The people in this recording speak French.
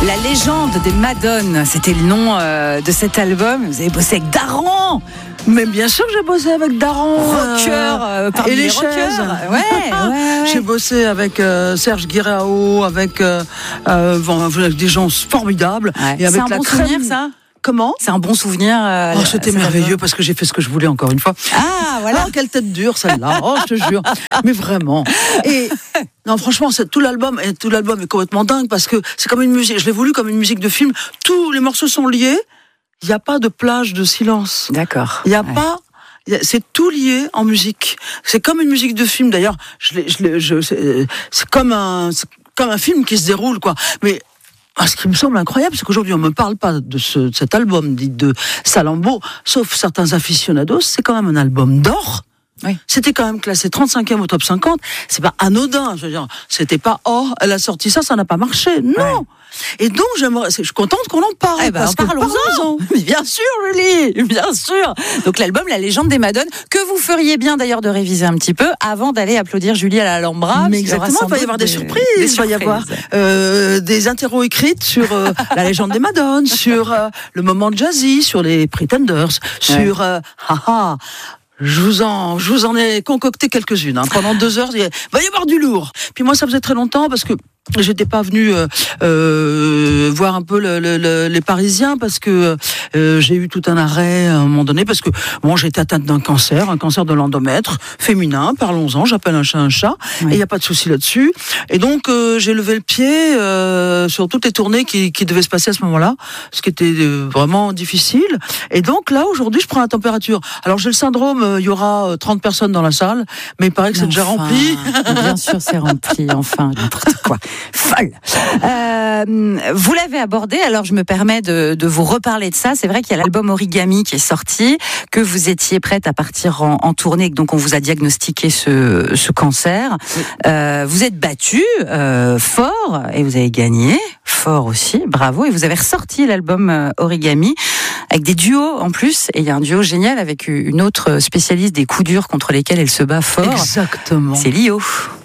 La légende des Madones, c'était le nom de cet album. Vous avez bossé avec Daran. Mais bien sûr que j'ai bossé avec Daran. Rocker, parmi et les rockers. chaises. Ouais. J'ai bossé avec Serge Guirao, avec des gens formidables. Ouais. Et avec C'est un bon souvenir, ça ? Comment ? C'est un bon souvenir. C'était merveilleux parce que j'ai fait ce que je voulais encore une fois. Ah, voilà. Oh, quelle tête dure celle-là. Oh, je te jure. Mais vraiment. Et non, franchement, tout l'album est complètement dingue parce que c'est comme une musique. Je l'ai voulu comme une musique de film. Tous les morceaux sont liés. Il n'y a pas de plage de silence. D'accord. Il n'y a pas. C'est tout lié en musique. C'est comme une musique de film. D'ailleurs, c'est comme un film qui se déroule, quoi. Mais ce qui me semble incroyable, c'est qu'aujourd'hui, on ne me parle pas de cet album dit de Sallambo, sauf certains aficionados. C'est quand même un album d'or. Oui. C'était quand même classé 35e au top 50. C'est pas anodin. Je veux dire, c'était pas elle a sorti ça n'a pas marché. Non. Ouais. Et donc, je suis contente qu'on en parle. Parlons-en. Mais bien sûr, Julie, bien sûr. Donc l'album La légende des Madones, que vous feriez bien d'ailleurs de réviser un petit peu avant d'aller applaudir Julie à l'Alhambra. Mais exactement, il va y avoir des surprises. Il va y avoir des interros écrites sur La légende des Madones, sur le moment jazzy, sur les Pretenders, sur je vous en ai concocté quelques-unes. Pendant 2 heures, il va y avoir du lourd. Puis moi, ça faisait très longtemps parce que j'étais pas venue voir un peu les Parisiens parce que j'ai eu tout un arrêt à un moment donné parce que j'étais atteinte d'un cancer, un cancer de l'endomètre féminin. Parlons-en, j'appelle un chat un chat. Ouais. Et il y a pas de souci là-dessus. Et donc j'ai levé le pied sur toutes les tournées qui devaient se passer à ce moment-là, ce qui était vraiment difficile. Et donc là aujourd'hui, je prends la température. Alors j'ai le syndrome, il y aura 30 personnes dans la salle, mais il paraît que c'est déjà rempli. Bien sûr, c'est rempli. Enfin, n'importe quoi. Folle. Vous l'avez abordé, alors je me permets de vous reparler de ça. C'est vrai qu'il y a l'album Origami qui est sorti, que vous étiez prête à partir en tournée, donc on vous a diagnostiqué ce cancer. Vous êtes battue fort et vous avez gagné fort aussi, bravo. Et vous avez ressorti l'album Origami avec des duos en plus. Et il y a un duo génial avec une autre spécialiste des coups durs contre lesquels elle se bat fort. Exactement. C'est Lio.